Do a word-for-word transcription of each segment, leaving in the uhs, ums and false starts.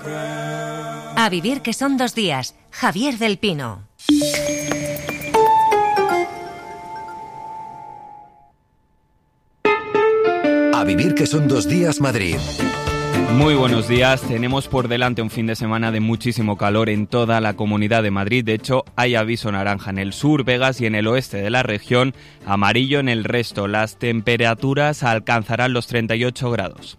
A vivir que son dos días. Javier del Pino. A vivir que son dos días Madrid. Muy buenos días, tenemos por delante un fin de semana de muchísimo calor en toda la Comunidad de Madrid. De hecho, hay aviso naranja en el sur, Vegas y en el oeste de la región, amarillo en el resto. Las temperaturas alcanzarán los treinta y ocho grados.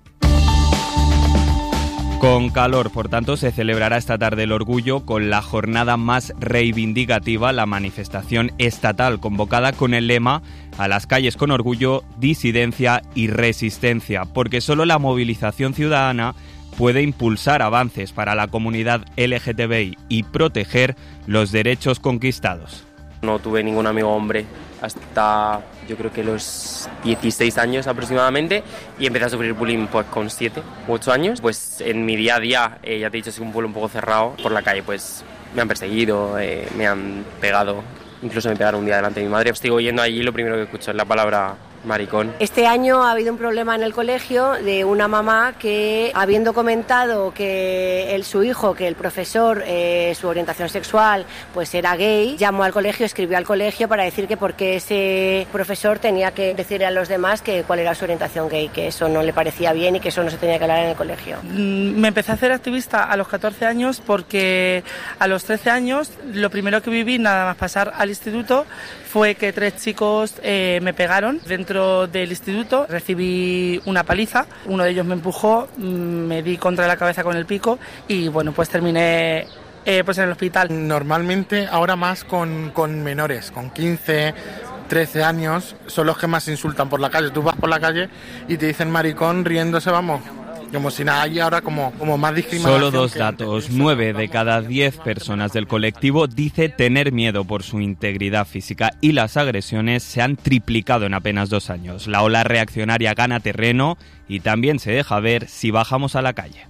Con calor, por tanto, se celebrará esta tarde el Orgullo con la jornada más reivindicativa, la manifestación estatal convocada con el lema "A las calles con orgullo, disidencia y resistencia", porque solo la movilización ciudadana puede impulsar avances para la comunidad L G T B I y proteger los derechos conquistados. No tuve ningún amigo hombre hasta yo creo que los dieciséis años aproximadamente y empecé a sufrir bullying pues con siete u ocho años. Pues en mi día a día, eh, ya te he dicho, soy un pueblo un poco cerrado. Por la calle pues me han perseguido, eh, me han pegado, incluso me pegaron un día delante de mi madre. Estoy yendo allí, lo primero que escucho es la palabra maricón. Este año ha habido un problema en el colegio de una mamá que, habiendo comentado que el, su hijo, que el profesor, eh, su orientación sexual, pues era gay, llamó al colegio, escribió al colegio para decir que por qué ese profesor tenía que decirle a los demás que cuál era su orientación gay, que eso no le parecía bien y que eso no se tenía que hablar en el colegio. Me empecé a hacer activista a los catorce años porque a los trece años lo primero que viví, nada más pasar al instituto, fue que tres chicos eh, me pegaron dentro del instituto. Recibí una paliza, uno de ellos me empujó, me di contra la cabeza con el pico y bueno, pues terminé eh, pues en el hospital. Normalmente ahora más con, con menores, con quince, trece años, son los que más insultan por la calle. Tú vas por la calle y te dicen maricón riéndose, vamos, como si nada, hay ahora como, como más discriminación. Solo dos datos. Nueve de cada diez personas del colectivo dice tener miedo por su integridad física y las agresiones se han triplicado en apenas dos años. La ola reaccionaria gana terreno y también se deja ver si bajamos a la calle.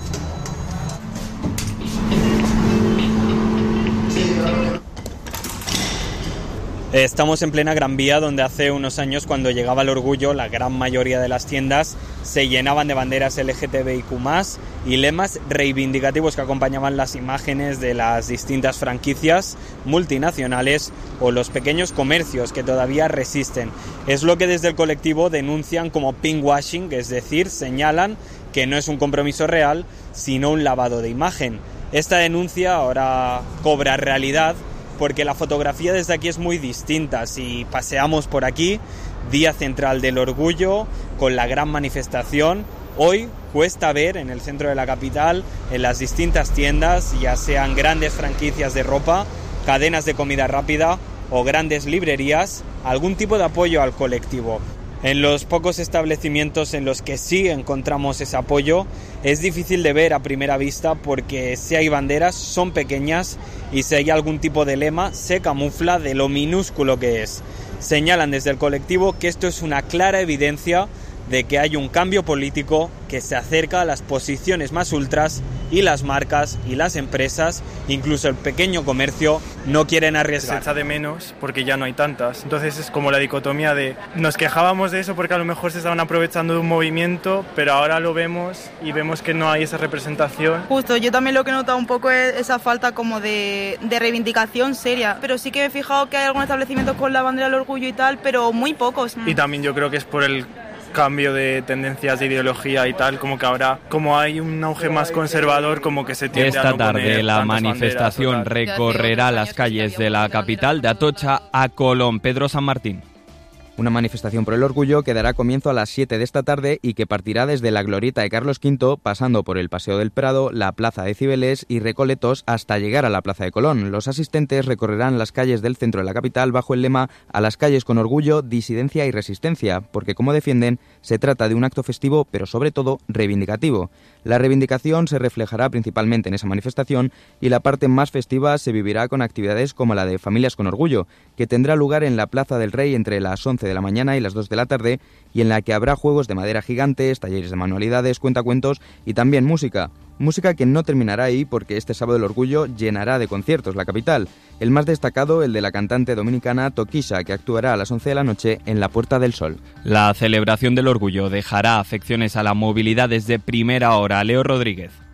Estamos en plena Gran Vía, donde hace unos años, cuando llegaba el Orgullo, la gran mayoría de las tiendas se llenaban de banderas L G T B I Q más, y lemas reivindicativos que acompañaban las imágenes de las distintas franquicias multinacionales o los pequeños comercios que todavía resisten. Es lo que desde el colectivo denuncian como pinkwashing, es decir, señalan que no es un compromiso real, sino un lavado de imagen. Esta denuncia ahora cobra realidad, porque la fotografía desde aquí es muy distinta. Si paseamos por aquí, día central del Orgullo, con la gran manifestación, hoy cuesta ver en el centro de la capital, en las distintas tiendas, ya sean grandes franquicias de ropa, cadenas de comida rápida o grandes librerías, algún tipo de apoyo al colectivo. En los pocos establecimientos en los que sí encontramos ese apoyo, es difícil de ver a primera vista porque si hay banderas son pequeñas y si hay algún tipo de lema se camufla de lo minúsculo que es. Señalan desde el colectivo que esto es una clara evidencia de que hay un cambio político que se acerca a las posiciones más ultras y las marcas y las empresas, incluso el pequeño comercio, no quieren arriesgar. Se echa de menos porque ya no hay tantas. Entonces es como la dicotomía de nos quejábamos de eso porque a lo mejor se estaban aprovechando de un movimiento, pero ahora lo vemos y vemos que no hay esa representación. Justo, yo también lo que he notado un poco es esa falta como de, de reivindicación seria, pero sí que me he fijado que hay algunos establecimientos con la bandera del Orgullo y tal, pero muy pocos. Y también yo creo que es por el cambio de tendencias de ideología y tal, como que ahora, como hay un auge más conservador, como que se tiende Esta a no tarde poner la tantas manifestación banderas, recorrerá las calles de la capital, de Atocha a Colón. Pedro San Martín. Una manifestación por el Orgullo que dará comienzo a las siete de esta tarde y que partirá desde la glorieta de Carlos quinto, pasando por el Paseo del Prado, la Plaza de Cibeles y Recoletos hasta llegar a la Plaza de Colón. Los asistentes recorrerán las calles del centro de la capital bajo el lema "A las calles con orgullo, disidencia y resistencia", porque, como defienden, se trata de un acto festivo, pero sobre todo reivindicativo. La reivindicación se reflejará principalmente en esa manifestación y la parte más festiva se vivirá con actividades como la de Familias con Orgullo, que tendrá lugar en la Plaza del Rey entre las once de la mañana y las dos de la tarde, y en la que habrá juegos de madera gigantes, talleres de manualidades, cuentacuentos y también música. Música que no terminará ahí porque este sábado el Orgullo llenará de conciertos la capital. El más destacado, el de la cantante dominicana Tokisha, que actuará a las once de la noche en la Puerta del Sol. La celebración del Orgullo dejará afecciones a la movilidad desde primera hora. Leo Rodríguez.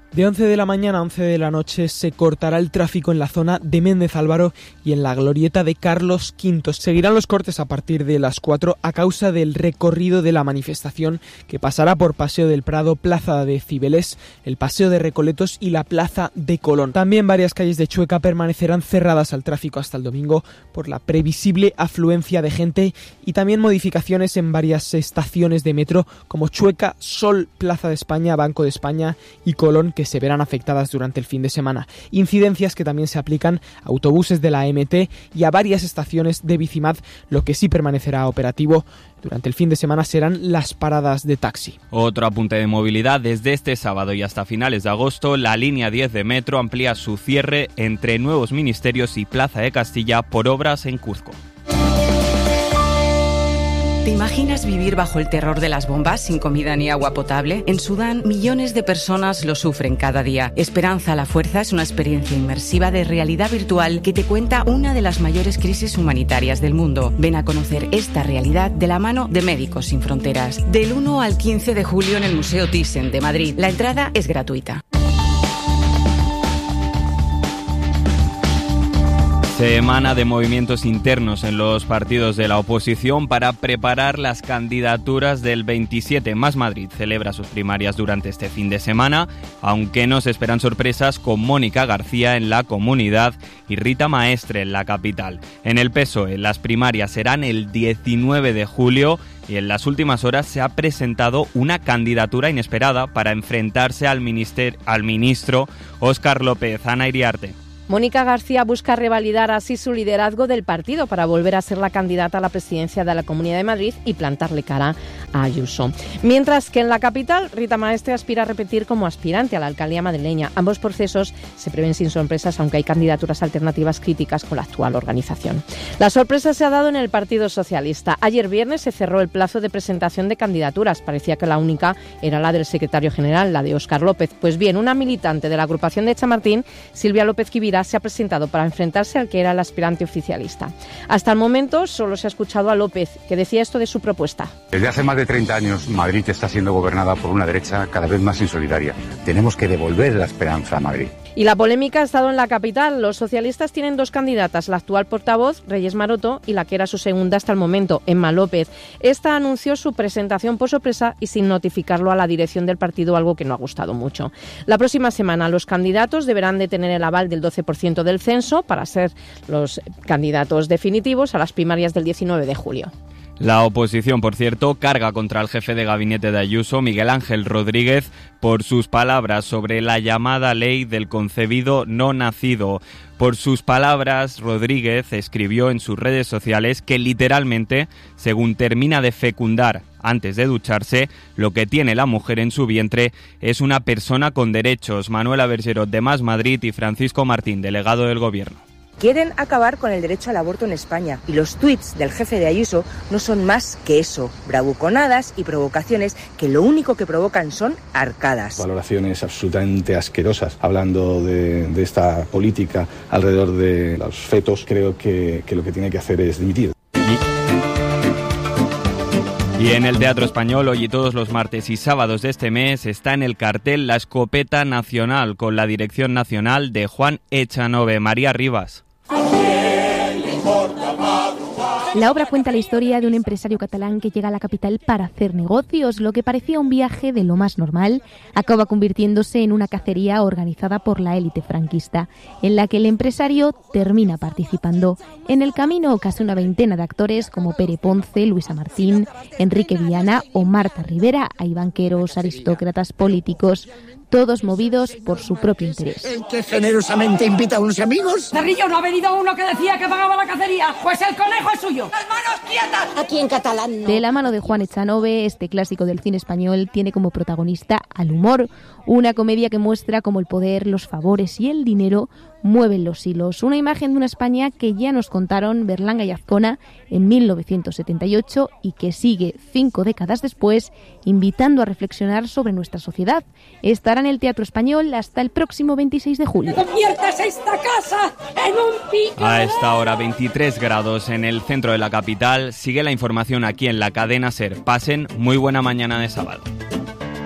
De once de la mañana a once de la noche se cortará el tráfico en la zona de Méndez Álvaro y en la glorieta de Carlos quinto. Seguirán los cortes a partir de las cuatro a causa del recorrido de la manifestación que pasará por Paseo del Prado, Plaza de Cibeles, el Paseo de Recoletos y la Plaza de Colón. También varias calles de Chueca permanecerán cerradas al tráfico hasta el domingo por la previsible afluencia de gente y también modificaciones en varias estaciones de metro como Chueca, Sol, Plaza de España, Banco de España y Colón, que se verán afectadas durante el fin de semana. Incidencias que también se aplican a autobuses de la M T y a varias estaciones de Bicimad. Lo que sí permanecerá operativo durante el fin de semana serán las paradas de taxi. Otro apunte de movilidad: desde este sábado y hasta finales de agosto, la línea diez de metro amplía su cierre entre Nuevos Ministerios y Plaza de Castilla por obras en Cuzco. ¿Te imaginas vivir bajo el terror de las bombas sin comida ni agua potable? En Sudán, millones de personas lo sufren cada día. Esperanza a la Fuerza es una experiencia inmersiva de realidad virtual que te cuenta una de las mayores crisis humanitarias del mundo. Ven a conocer esta realidad de la mano de Médicos Sin Fronteras. Del uno al quince de julio en el Museo Thyssen de Madrid. La entrada es gratuita. Semana de movimientos internos en los partidos de la oposición para preparar las candidaturas del veintisiete. Más Madrid celebra sus primarias durante este fin de semana, aunque no se esperan sorpresas con Mónica García en la Comunidad y Rita Maestre en la capital. En el P S O E las primarias serán el diecinueve de julio y en las últimas horas se ha presentado una candidatura inesperada para enfrentarse al, minister, al ministro Óscar López. Ana Iriarte. Mónica García busca revalidar así su liderazgo del partido para volver a ser la candidata a la presidencia de la Comunidad de Madrid y plantarle cara a Ayuso. Mientras que en la capital, Rita Maestre aspira a repetir como aspirante a la alcaldía madrileña. Ambos procesos se prevén sin sorpresas, aunque hay candidaturas alternativas críticas con la actual organización. La sorpresa se ha dado en el Partido Socialista. Ayer viernes se cerró el plazo de presentación de candidaturas. Parecía que la única era la del secretario general, la de Óscar López. Pues bien, una militante de la agrupación de Chamartín, Silvia López Quivira, se ha presentado para enfrentarse al que era el aspirante oficialista. Hasta el momento solo se ha escuchado a López, que decía esto de su propuesta. Desde hace más de treinta años Madrid está siendo gobernada por una derecha cada vez más insolidaria. Tenemos que devolver la esperanza a Madrid. Y la polémica ha estado en la capital. Los socialistas tienen dos candidatas, la actual portavoz, Reyes Maroto, y la que era su segunda hasta el momento, Emma López. Esta anunció su presentación por sorpresa y sin notificarlo a la dirección del partido, algo que no ha gustado mucho. La próxima semana los candidatos deberán de tener el aval del doce por ciento del censo para ser los candidatos definitivos a las primarias del diecinueve de julio. La oposición, por cierto, carga contra el jefe de gabinete de Ayuso, Miguel Ángel Rodríguez, por sus palabras sobre la llamada ley del concebido no nacido. Por sus palabras, Rodríguez escribió en sus redes sociales que literalmente, según termina de fecundar antes de ducharse, lo que tiene la mujer en su vientre es una persona con derechos. Manuela Bergerot, de Más Madrid, y Francisco Martín, delegado del Gobierno. Quieren acabar con el derecho al aborto en España y los tuits del jefe de Ayuso no son más que eso, bravuconadas y provocaciones que lo único que provocan son arcadas. Valoraciones absolutamente asquerosas hablando de, de esta política alrededor de los fetos. Creo que, que lo que tiene que hacer es dimitir. Y en el Teatro Español, hoy y todos los martes y sábados de este mes, está en el cartel La Escopeta Nacional, con la dirección nacional de Juan Echanove. María Rivas. La obra cuenta la historia de un empresario catalán que llega a la capital para hacer negocios. Lo que parecía un viaje de lo más normal acaba convirtiéndose en una cacería organizada por la élite franquista, en la que el empresario termina participando. En el camino, casi una veintena de actores como Pere Ponce, Luisa Martín, Enrique Viana o Marta Rivera. Hay banqueros, aristócratas, políticos, todos movidos por su propio interés. El que generosamente invita a unos amigos. Cerrillo, ¿no ha venido uno que decía que pagaba la cacería? Pues el conejo es suyo. ¡Las manos quietas! Aquí en catalán no. De la mano de Juan Echanove, este clásico del cine español tiene como protagonista al humor, una comedia que muestra cómo el poder, los favores y el dinero mueven los hilos. Una imagen de una España que ya nos contaron Berlanga y Azcona en mil novecientos setenta y ocho y que sigue cinco décadas después invitando a reflexionar sobre nuestra sociedad. Estará en el Teatro Español hasta el próximo veintiséis de julio. ¡Conviertas esta casa en un pico! A esta hora veintitrés grados en el centro de la capital. Sigue la información aquí en la cadena SER. Pasen muy buena mañana de sábado.